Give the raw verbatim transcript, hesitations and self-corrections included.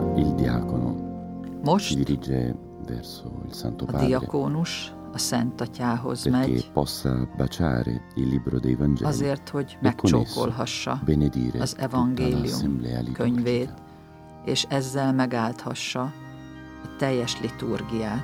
Il diacono si Most dirige verso il Santo a Padre diakónus a Szent Atyához perché megy, possa baciare il libro dei Vangeli azért, hogy e con esso megcsókolhassa benedire az tutta evangélium l'assemblea könyvét, liturgica. és ezzel megáldhassa a teljes liturgiát.